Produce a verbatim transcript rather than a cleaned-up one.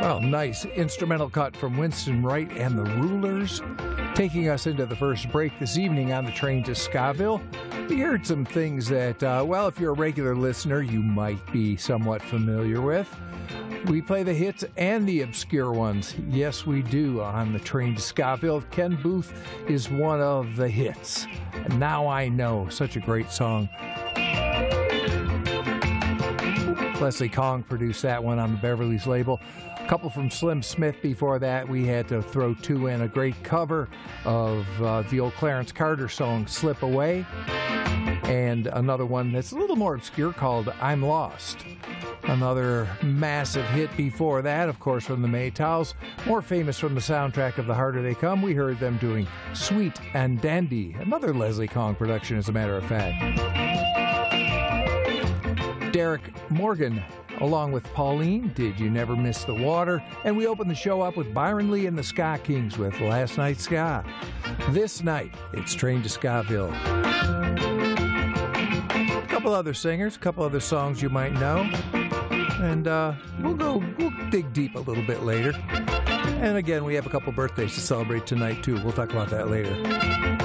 Well, nice instrumental cut from Winston Wright and the Rulers, taking us into the first break this evening on the train to Scaville. We heard some things that, uh, well, if you're a regular listener, you might be somewhat familiar with. We play the hits and the obscure ones. Yes, we do on the train to Scaville. Ken Boothe is one of the hits. Now I Know, such a great song. Leslie Kong produced that one on the Beverly's label. A couple from Slim Smith before that. We had to throw two in. A great cover of uh, the old Clarence Carter song, Slip Away. And another one that's a little more obscure called I'm Lost. Another massive hit before that, of course, from the Maytals. More famous from the soundtrack of The Harder They Come. We heard them doing Sweet and Dandy. Another Leslie Kong production, as a matter of fact. Derek Morgan, along with Pauline, Did You Never Miss the Water? And we open the show up with Byron Lee and the Ska Kings with Last Night Ska. This night, it's Train to Scaville. A couple other singers, a couple other songs you might know. And uh, we'll go, we'll dig deep a little bit later. And again, we have a couple birthdays to celebrate tonight, too. We'll talk about that later.